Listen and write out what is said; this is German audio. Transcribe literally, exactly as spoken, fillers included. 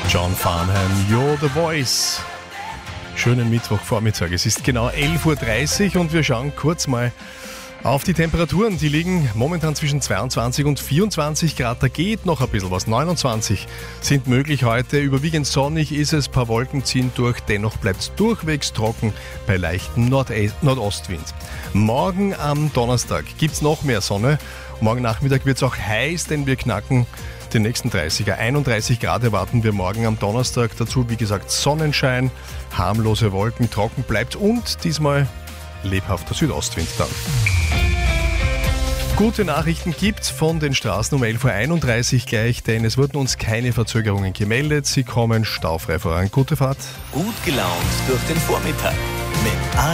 John Farnham, You're the Voice. Schönen Mittwochvormittag. Es ist genau elf Uhr dreißig und wir schauen kurz mal auf die Temperaturen. Die liegen momentan zwischen zweiundzwanzig und vierundzwanzig Grad. Da geht noch ein bisschen was. neunundzwanzig sind möglich heute. Überwiegend sonnig ist es. Ein paar Wolken ziehen durch. Dennoch bleibt es durchwegs trocken bei leichtem Norde- Nordostwind. Morgen am Donnerstag gibt es noch mehr Sonne. Morgen Nachmittag wird es auch heiß, denn wir knacken den nächsten dreißiger. einunddreißig Grad erwarten wir morgen am Donnerstag. Dazu, wie gesagt, Sonnenschein, harmlose Wolken, trocken bleibt und diesmal lebhafter Südostwind dann. Gute Nachrichten gibt's von den Straßen um elf Uhr einunddreißig gleich, denn es wurden uns keine Verzögerungen gemeldet. Sie kommen staufrei voran. Gute Fahrt. Gut gelaunt durch den Vormittag mit